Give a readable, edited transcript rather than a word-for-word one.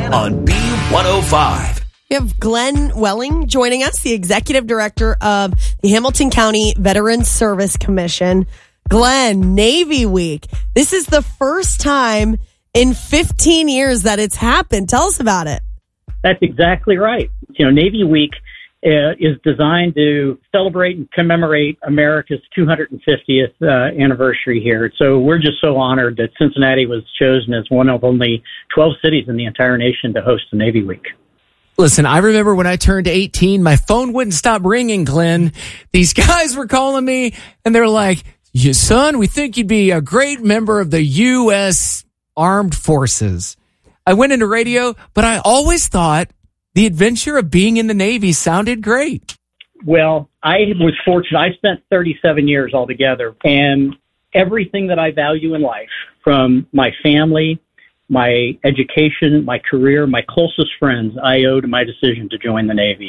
on B105. We have Glenn Welling joining us, the executive director of the Hamilton County Veterans Service Commission. Glenn, Navy Week. This is the first time in 15 years that it's happened. Tell us about it. That's exactly right. Navy Week is designed to celebrate and commemorate America's 250th anniversary here. So we're just so honored that Cincinnati was chosen as one of only 12 cities in the entire nation to host the Navy Week. Listen, I remember when I turned 18, my phone wouldn't stop ringing, Glenn. These guys were calling me, and they're like, son, we think you'd be a great member of the U.S. Armed Forces. I went into radio, but I always thought the adventure of being in the Navy sounded great. Well, I was fortunate. I spent 37 years altogether, and everything that I value in life, from my family, my education, my career, my closest friends, I owe to my decision to join the Navy.